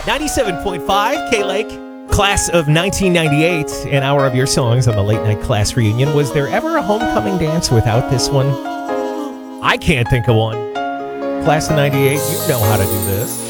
97.5 K-Lake, class of 1998, an hour of your songs on the Late Night Class Reunion. Was there ever a homecoming dance without this one? I can't think of one. Class of 98, you know how to do this.